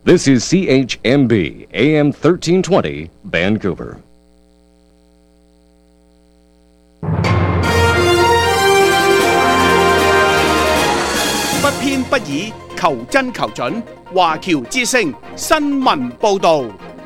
This is CHMB AM 1320 Vancouver. 不偏不倚，求真求準。華僑之聲新聞報導。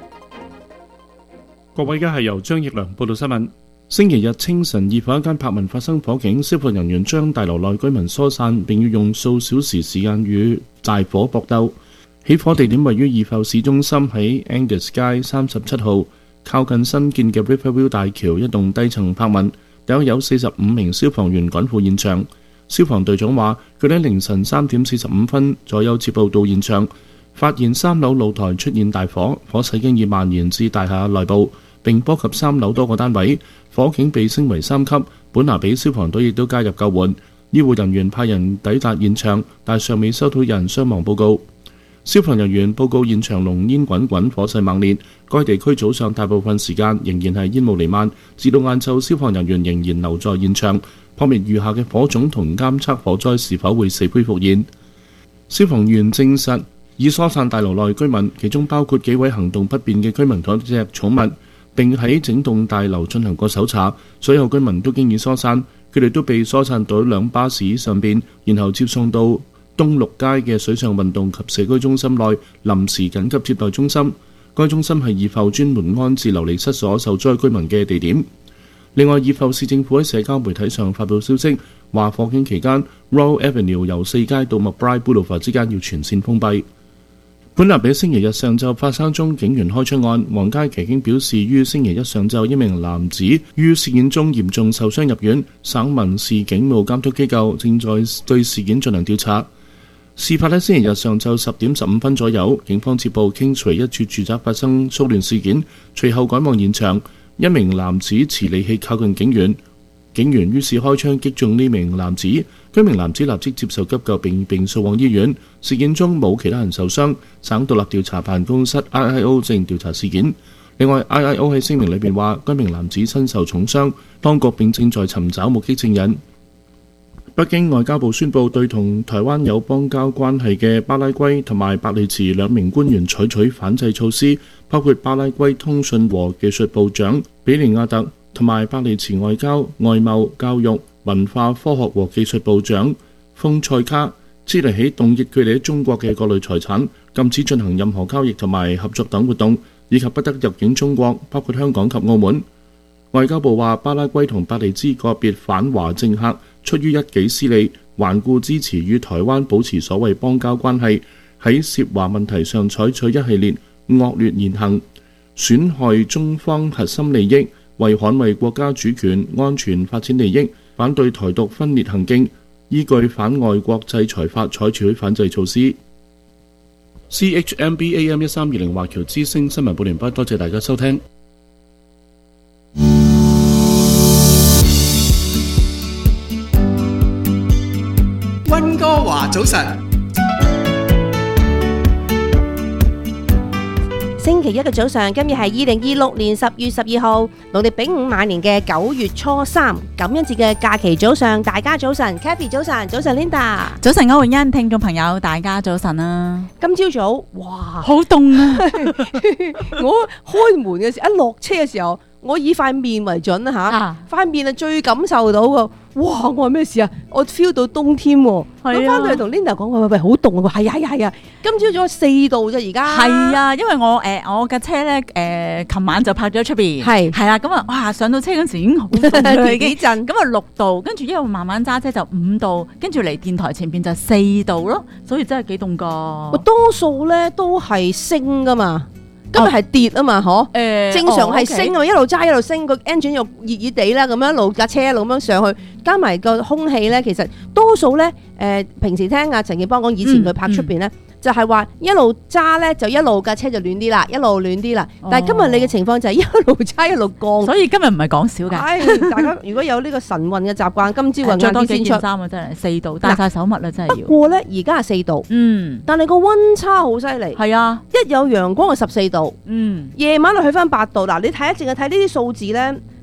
各位，而家係由張奕良報道新聞。星期日清晨，二房一間柏文發生火警，消防人員將大樓內居民疏散，並要用數小時時間與大火搏鬥。起火地點位於二埠市中心，喺 Angus 街37號，靠近新建嘅 Riverview 大橋一棟低層柏文。大約有45名消防員趕赴現場。消防隊長話，佢哋喺凌晨3點45分左右接報到現場，發現3樓露台出現大火，火勢經已蔓延至大廈內部，並波及3樓多個單位。火警被升為3級，本拿比消防隊亦都加入救援。醫護人員派人抵達現場，但尚未收到有人傷亡報告。消防人員報告現場濃煙滾滾，火勢猛烈。該地區早上大部分時間仍然係煙霧彌漫，至到晏晝，消防人員仍然留在現場，撲滅餘下嘅火種同監測火災是否會死灰復燃。消防員證實已疏散大樓內居民，其中包括幾位行動不便嘅居民同一隻寵物，並喺整棟大樓進行過搜查。所有居民都經已疏散，佢哋都被疏散到兩巴士上邊，然後接送到東綠街嘅水上運動及社區中心內臨時緊急接待中心。該中心係二埠專門安置流離失所受災居民嘅地點。另外，二埠市政府喺社交媒體上發布消息，話火警期間 Royal Avenue 由4街到 McBride Boulevard 之間要全線封閉。本立比星期日上晝發生宗警員開槍案，皇家騎警表示，於星期一上晝一名男子於事件中嚴重受傷入院，省民事警務監督機構正在對事件進行調查。事發喺星期日上晝10點15分左右，警方接報 Kingsway 一處住宅發生騷亂事件，隨後趕往現場。一名男子持利器靠近警員，警員於是開槍擊中呢名男子，該名男子立即接受急救並送往醫院。事件中冇其他人受傷，省獨立調查辦公室 IIO 正調查事件。另外 IIO 喺聲明裏邊話，該名男子身受重傷，當局並正在尋找目擊證人。北京外交部宣布對同台灣有邦交關係嘅巴拉圭同埋伯利茲兩名官員採取反制措施，包括巴拉圭通訊和技術部長比利亞特同埋伯利茲外交、外貿、教育、文化、科學和技術部長豐塞卡，即日起凍結佢哋喺中國嘅各類財產，禁止進行任何交易同埋合作等活動，以及不得入境中國，包括香港及澳門。外交部話，巴拉圭同伯利茲個別反華政客出於一己私利，頑固支持與台灣保持所謂邦交關係，喺涉華問題上採取一系列惡劣言行，損害中方核心利益，為捍衛國家主權、安全、發展利益，反對台獨分裂行徑，依據反外國制裁法採取反制措施。CHMB AM 1320華僑之聲新聞報完畢，多謝大家收聽。 溫哥華早晨， 星期一嘅早上，今日係2026年10月12號，農曆丙午晚年嘅9月初3，感恩節嘅假期早上，大家早晨 ，Kathy 早晨，早晨 Linda， 早晨歐詠欣，聽眾朋友大家早晨啊！ 今朝早，哇， 好凍啊！ 我開門嘅時候，一落車嘅時候，我以塊面為準啦嚇，塊面係最感受到嘅。哇！我話咩事啊？我 feel 到冬天喎。咁翻去同 Linda 講，喂，好凍啊！係啊，今朝早4度啫，而家。係啊，因為我架車咧琴晚就泊咗喺出邊。係啦，咁啊，哇！上到車嗰時已經好凍幾陣， 咁啊6度，跟住一路慢慢揸車就5度，跟住嚟電台前邊就4度咯，所以真係幾凍㗎。 多數咧都係升㗎嘛。今日係跌啊嘛，嗬？正常係升啊，一路揸一路升，個 engine 又熱熱地啦，咁樣一路架車一路咁樣上去，加埋個空氣咧，其實多數咧，平時聽阿陳健邦講，以前佢拍出邊咧，就係話一路揸咧就一路架車就暖啲啦，一路暖啲啦。但係今日你嘅情況就係一路揸一路降， 所以今日唔係講笑㗎。 大家如果有呢個晨運嘅習慣，今朝運着多幾晏啲先出。 件衫啊，真係4度，戴晒手襪啦，真係要。 不過咧，而家係4度，但係個溫差好犀利。係啊，一有陽光就14度，夜晚就去翻8度。嗱，你睇淨係睇呢啲數字咧。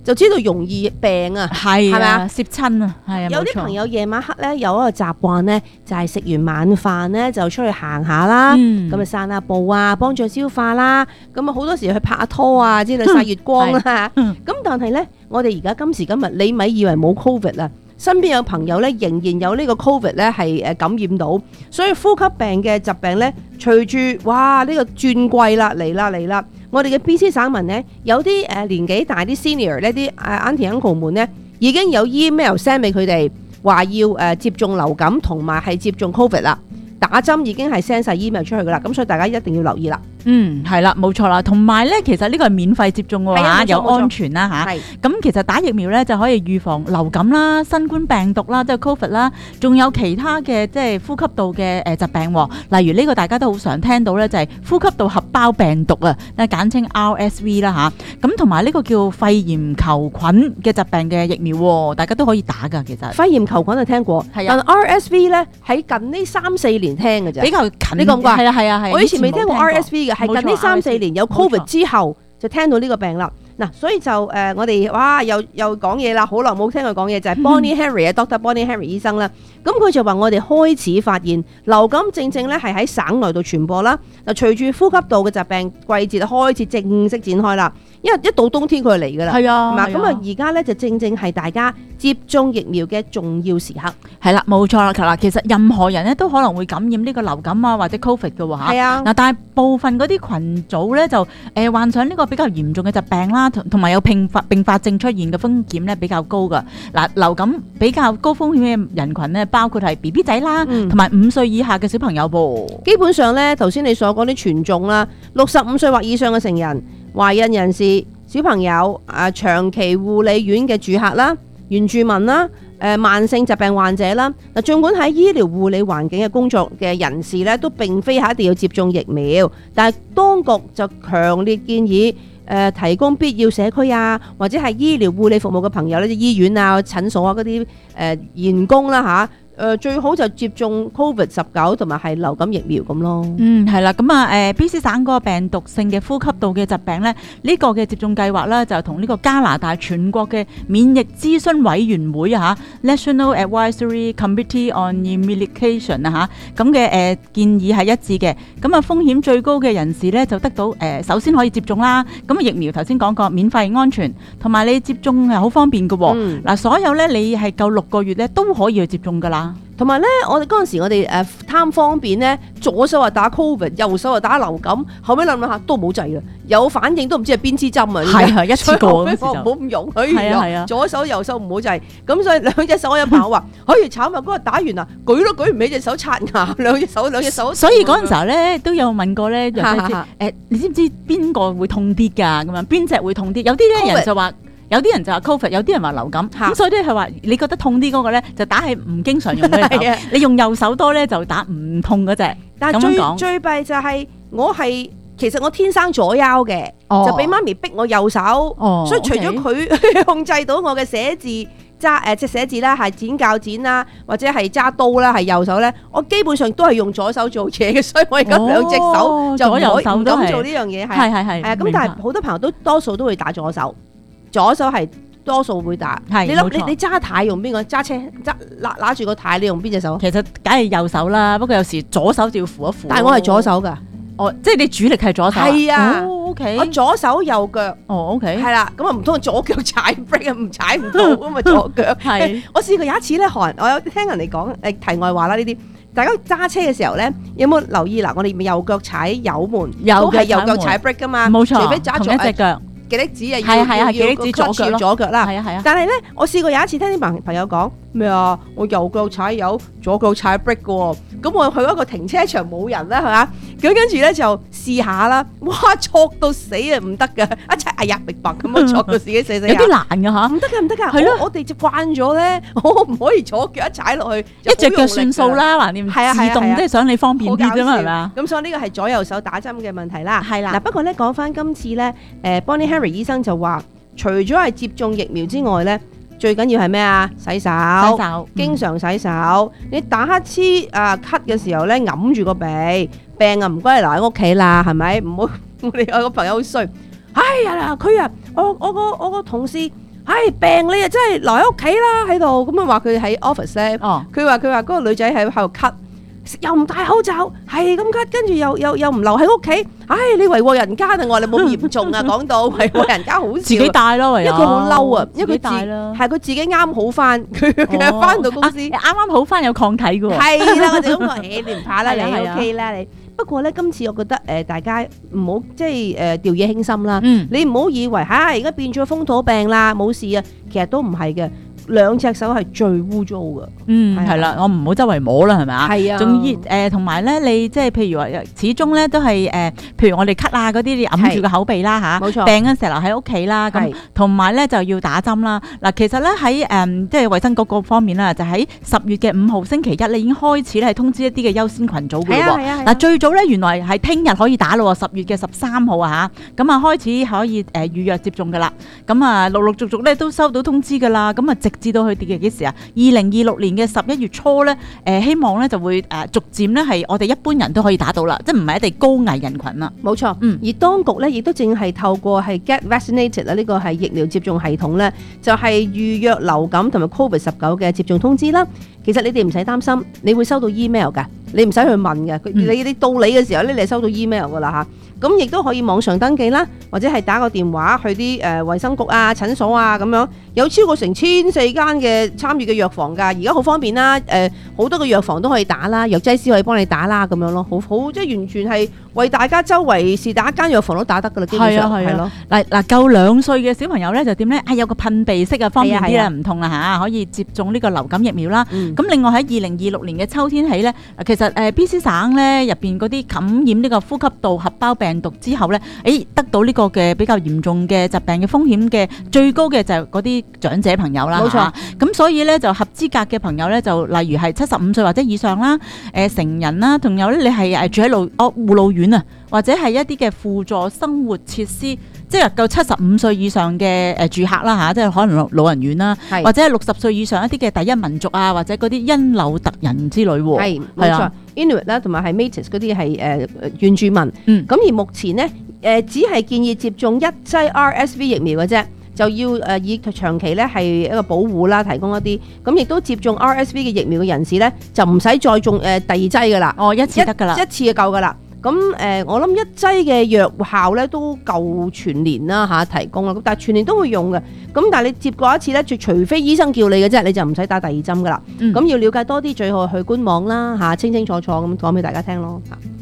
就知道容易病啊， 係咪啊？ 攝親啊，係啊， 有啲朋友夜晚黑咧有一個習慣咧，就係食完晚飯咧就出去行下啦，咁啊散下步啊，幫助消化啦，咁啊好多時去拍下拖啊之類曬月光啦，咁但係咧，我哋而家今時今日，你咪以為冇 Covid 啊？身邊有朋友咧，仍然有呢個 Covid 咧係感染到，所以呼吸病嘅疾病咧，隨住哇呢個轉季啦嚟啦，我哋嘅 BC 省民咧，有啲年紀大啲 senior 呢啲auntie uncle 們咧，已經有 email send 俾佢哋，話要接種流感同埋係接種 Covid 啦，打針已經係 send 晒 email 出去噶啦，咁所以大家一定要留意啦。 係啦，冇錯啦，同埋咧，其實呢個係免費接種嘅話，又安全啦嚇。咁其實打疫苗咧就可以預防流感啦、新冠病毒啦，即係 Covid 啦，仲有其他嘅即係呼吸道嘅疾病喎。例如呢個大家都好常聽到咧，就係呼吸道合胞病毒啊，簡稱 RSV 啦嚇。咁同埋呢個叫肺炎球菌嘅疾病嘅疫苗喎，大家都可以打㗎。其實肺炎球菌就聽過，但 RSV 咧喺近呢3-4年聽嘅啫， 比較近。 你覺唔覺？ 係啊， 我以前未聽過 RSV 嘅。係近呢3-4年有 Covid 之後就聽到呢個病啦。嗱，所以就我哋哇又講嘢啦，好耐冇聽佢講嘢，就係 Bonnie Henry 啊，Dr. Bonnie Henry 醫生啦。咁佢就話我哋開始發現流感正咧係喺省內度傳播啦。嗱，隨住呼吸道嘅疾病季節開始正式展開啦，因為一到冬天佢就嚟噶啦。係啊，咁啊而家咧就正係大家接種疫苗嘅重要時刻。 係啦，冇錯啦。其實任何人咧都可能會感染呢個流感啊或者 Covid 嘅喎嚇。係啊。嗱，但係部分嗰啲群組咧就患上呢個比較嚴重嘅疾病啦，同埋有併發症出現嘅風險咧比較高噶。嗱，流感比較高風險嘅人群咧，包括係 BB 仔啦，同埋5歲以下嘅小朋友噃。基本上咧，頭先你所講啲群眾啦，65歲或以上嘅成人、懷孕人士、小朋友、長期護理院嘅住客啦、原住民啦、慢性疾病患者啦。嗱，儘管喺醫療護理環境嘅工作嘅人士咧，都並非係一定要接種疫苗，但係當局就強烈建議提供必要社區啊，或者係醫療護理服務嘅朋友咧，即醫院啊、診所啊嗰啲員工啦嚇。最好就接種 Covid-19同埋係流感疫苗咁咯。 係啦，咁啊BC 省嗰個病毒性嘅呼吸道嘅疾病咧，呢個嘅接種計劃咧就同呢個加拿大全國嘅免疫諮詢委員會啊 National Advisory Committee on Immunization 啊咁嘅建議係一致嘅。咁啊風險最高嘅人士咧就得到首先可以接種啦。咁疫苗頭先講過免費安全，同埋你接種係好方便嘅喎。嗱，所有咧你係夠6個月咧都可以去接種㗎啦。 同埋咧，我哋嗰陣時我哋貪方便咧，左手話打 Covid， 右手話打流感，後尾諗下都冇掣啦，有反應都唔知係邊支針啊！ 係一次過， 唔好咁用，左手右手唔好掣，咁所以兩隻手我有朋友話，可以慘啊！嗰日打完啊，舉都舉唔起隻手刷牙，兩隻手。 所以嗰陣時候咧都有問過咧，你知唔知邊個會痛啲㗎？咁樣邊隻會痛啲？有啲人就話。有啲人就話 Covid， 有啲人話流感，咁所以咧係話你覺得痛啲嗰個咧就打係唔經常用嘅手，你用右手多咧就打唔痛嗰隻。 但係最弊就係其實我天生左腰嘅，就俾媽咪逼我右手，所以除咗佢控制到我嘅寫字揸即係寫字啦，係剪鉸剪啦，或者係揸刀啦，係右手咧，我基本上都係用左手做嘢嘅，所以我而家兩隻手就唔敢做呢樣嘢。係咁，但係好多朋友都多數都會打左手。左手係多數會打，你諗你揸軚用邊個？揸車拿住個軚，你用邊隻手？ 其實梗係右手啦，不過有時左手就要扶一扶。 但係我係左手㗎， 即係你主力係左手。 係啊 ，OK， 我左手右腳。 OK， 係啦，咁啊唔通左腳踩 brake 唔踩唔到咁啊左腳。係，我試過有一次咧，我有聽人哋講題外話啦呢啲。大家揸車嘅時候咧，有冇留意嗱？我哋右腳踩油門，都係右腳踩 brake 㗎嘛。 冇錯， 除非揸同一隻腳。 幾粒子啊，要幾粒子左腳啦，但係咧，我試過有一次聽啲朋友講咩啊，我右腳踩油，左腳踩 brake 嘅喎，咁我去一個停車場冇人啦，係嘛，咁跟住咧就試下啦，哇，挫到死啊，唔得㗎，一齊哎呀明白咁樣挫到自己死，有啲難㗎嚇， 唔得㗎，係咯，我哋就慣咗咧，我唔可以左腳一踩落去， 一隻腳算數啦，橫掂自動即係想你方便啲啫嘛，係嘛？ 咁所以呢個係左右手打針嘅問題啦，係啦。嗱不過咧講翻今次咧，Bonnie Henry 醫生就話，除咗係接種疫苗之外咧，最緊要係咩啊？洗手，經常洗手。你打乞嗤咳嘅時候咧，揞住個鼻，病啊唔該你留喺屋企啦，係咪？唔好我哋有個朋友好衰，哎呀佢啊，我個同事病你啊真係留喺屋企啦喺度，咁啊話佢喺 office 咧，佢話嗰個女仔喺度咳。又唔戴口罩，係咁咳，跟住又唔留喺屋企，你為禍人家啊！我話你冇嚴重啊，講到為禍人家好笑， 自己帶咯，因為佢好嬲啊，因為佢自己啱好翻，佢翻到公司啱啱好翻有抗體嘅喎， 係啦，我哋咁講，你唔怕啦，你 OK 啦你。不過咧，今次我覺得大家唔好即係掉以輕心啦，你唔好以為而家變咗風土病啦，冇事啊，其實都唔係嘅。兩隻手係最污糟嘅， 係啦，我唔好周圍摸啦，係咪啊？係啊，仲要同埋咧，你即係譬如話，始終咧都係譬如我哋咳啊嗰啲，你揞住個口鼻啦嚇，冇錯，病嗰陣時留喺屋企啦，咁同埋咧就要打針啦。嗱，其實咧喺即係衛生局嗰方面啦，就喺10月嘅5號星期一，你已經開始咧係通知一啲嘅優先群組嘅喎。嗱，最早咧原來係聽日可以打咯，10月嘅13號啊嚇，咁啊開始可以預約接種噶啦。咁啊陸續咧都收到通知噶啦，咁啊直至到去跌嘅幾時啊？2026年嘅11月初咧，希望咧就會逐漸咧係我哋一般人都可以打到啦，即係唔係一啲高危人群啦。 冇錯，而當局咧亦都正係透過係 Get Vaccinated 啦，呢個係疫苗接種系統咧，就係預約流感同埋 COVID-19嘅接種通知啦。其實你哋唔使擔心，你會收到 email 㗎，你唔使去問嘅。你到你嘅時候咧，你收到 email 㗎啦嚇。咁亦都可以網上登記啦，或者係打個電話去啲衛生局啊、診所啊咁樣，有超過成1400間嘅參與嘅藥房㗎，而家好方便啦。好多個藥房都可以打啦，藥劑師可以幫你打啦咁樣咯，好即係完全係為大家周圍是打一間藥房都打得㗎啦，基本上係咯。 嗱夠2歲嘅小朋友咧就點咧？有個噴鼻式嘅方便啲啦，唔痛啦嚇，可以接種呢個流感疫苗啦。咁另外喺2026年嘅秋天起咧，其實BC 省咧入邊嗰啲感染呢個呼吸道合胞病毒之後咧，得到呢個嘅比較嚴重嘅疾病嘅風險嘅最高嘅就係嗰啲長者朋友啦。冇錯。咁所以咧就合資格嘅朋友咧就例如係75歲或者以上啦，成人啦，仲有咧你係住喺護老院啊，或者係一啲嘅輔助生活設施，即係夠75歲以上嘅住客啦嚇，即係可能老人院啦，或者係60歲以上一啲嘅第一民族啊，或者嗰啲因紐特人之類喎。係冇錯。 Inuit 啦，同埋係 Métis 嗰啲係原住民。咁而目前呢，只係建議接種1劑 RSV 疫苗嘅啫，就要以長期咧係一個保護啦，提供一啲。咁亦都接種 RSV 嘅疫苗嘅人士咧，就唔使再種第2劑噶啦。 一次得噶啦， 一次就夠噶啦。咁我諗1劑嘅藥效咧都夠全年啦嚇提供啦，但係全年都會用嘅。咁但係你接過一次咧，除非醫生叫你嘅啫，你就唔使打第2針噶啦。咁要了解多啲，最好去官網啦嚇，清清楚楚咁講俾大家聽咯嚇。